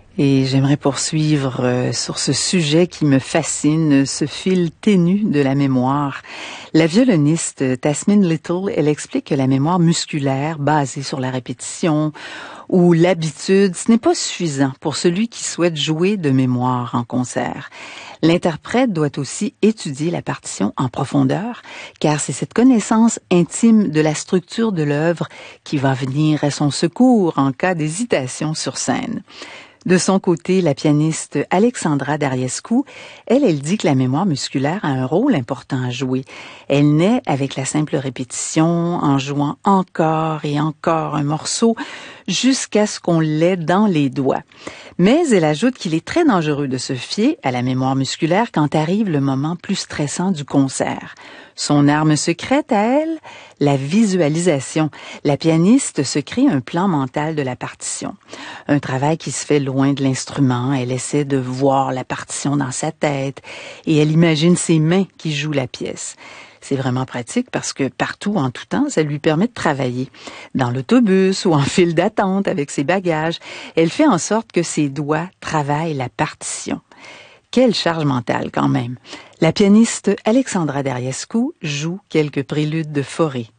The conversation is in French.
Et j'aimerais poursuivre sur ce sujet qui me fascine, ce fil ténu de la mémoire. La violoniste Tasmin Little, elle explique que la mémoire musculaire, basée sur la répétition ou l'habitude, ce n'est pas suffisant pour celui qui souhaite jouer de mémoire en concert. L'interprète doit aussi étudier la partition en profondeur, car c'est cette connaissance intime de la structure de l'œuvre qui va venir à son secours en cas d'hésitation sur scène. De son côté, la pianiste Alexandra Dariescu, elle dit que la mémoire musculaire a un rôle important à jouer. Elle naît avec la simple répétition, en jouant encore et encore un morceau, jusqu'à ce qu'on l'ait dans les doigts. Mais elle ajoute qu'il est très dangereux de se fier à la mémoire musculaire quand arrive le moment plus stressant du concert. Son arme secrète à elle, la visualisation. La pianiste se crée un plan mental de la partition. Un travail qui se fait loin de l'instrument. Elle essaie de voir la partition dans sa tête et elle imagine ses mains qui jouent la pièce. C'est vraiment pratique parce que partout, en tout temps, ça lui permet de travailler. Dans l'autobus ou en file d'attente avec ses bagages, elle fait en sorte que ses doigts travaillent la partition. Quelle charge mentale quand même. La pianiste Alexandra Dariescu joue quelques préludes de Fauré.